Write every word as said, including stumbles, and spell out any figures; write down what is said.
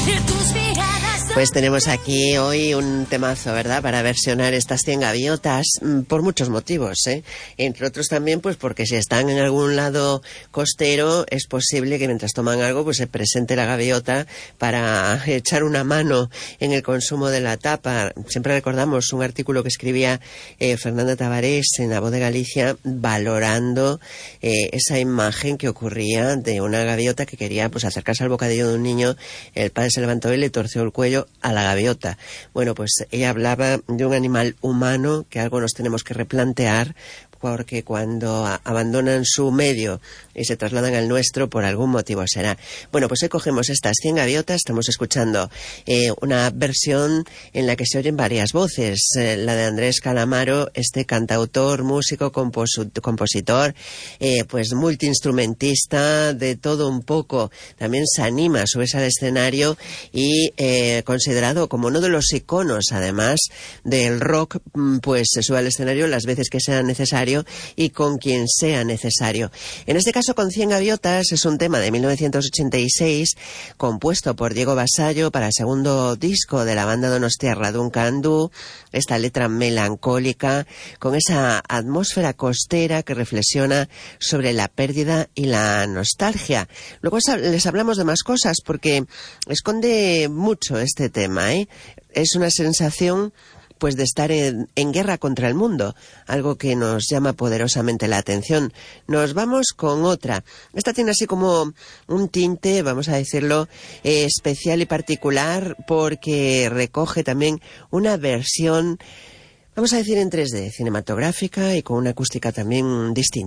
Pues tenemos aquí hoy un temazo, ¿verdad?, para versionar estas cien gaviotas, por muchos motivos, ¿eh? Entre otros también, pues porque si están en algún lado costero, es posible que mientras toman algo, pues se presente la gaviota para echar una mano en el consumo de la tapa. Siempre recordamos un artículo que escribía eh, Fernanda Tavares en La Voz de Galicia, valorando eh, esa imagen que ocurría de una gaviota que quería pues acercarse al bocadillo de un niño. El padre se levantó y le torció el cuello a la gaviota. Bueno, pues ella hablaba de un animal humano que algo nos tenemos que replantear, porque cuando a- abandonan su medio y se trasladan al nuestro, por algún motivo será. Bueno, pues hoy cogemos estas cien gaviotas, estamos escuchando eh, una versión en la que se oyen varias voces, eh, la de Andrés Calamaro, este cantautor, músico, composu- compositor, eh, pues multiinstrumentista, de todo un poco. También se anima, sube al escenario y eh, considerado como uno de los iconos, además, del rock, pues se sube al escenario las veces que sea necesario y con quien sea necesario. En este caso, con cien gaviotas, es un tema de mil novecientos ochenta y seis, compuesto por Diego Vasallo para el segundo disco de la banda donostiarra Duncan Du. Esta letra melancólica, con esa atmósfera costera que reflexiona sobre la pérdida y la nostalgia. Luego les hablamos de más cosas, porque esconde mucho este tema, ¿eh? Es una sensación pues de estar en, en guerra contra el mundo, algo que nos llama poderosamente la atención. Nos vamos con otra. Esta tiene así como un tinte, vamos a decirlo, eh, especial y particular, porque recoge también una versión, vamos a decir, en tres D, cinematográfica y con una acústica también distinta.